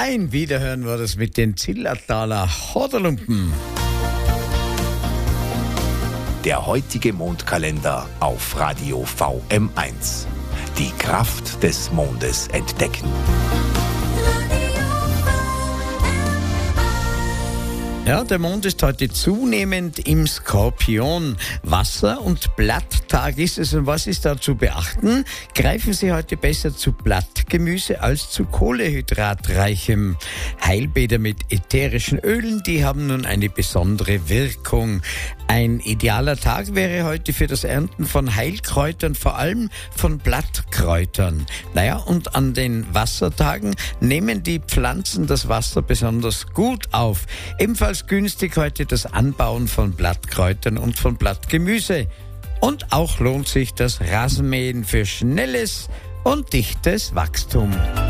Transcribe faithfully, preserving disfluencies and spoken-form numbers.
Ein Wiederhören war das mit den Zillertaler Hoderlumpen. Der heutige Mondkalender auf Radio V M eins. Die Kraft des Mondes entdecken. Ja, der Mond ist heute zunehmend im Skorpion. Wasser- und Blatttag ist es. Und was ist da zu beachten? Greifen Sie heute besser zu Blattgemüse als zu kohlehydratreichem. Heilbäder mit ätherischen Ölen, die haben nun eine besondere Wirkung. Ein idealer Tag wäre heute für das Ernten von Heilkräutern, vor allem von Blattkräutern. Naja, und an den Wassertagen nehmen die Pflanzen das Wasser besonders gut auf. Ebenfalls günstig heute das Anbauen von Blattkräutern und von Blattgemüse. Und auch lohnt sich das Rasenmähen für schnelles und dichtes Wachstum.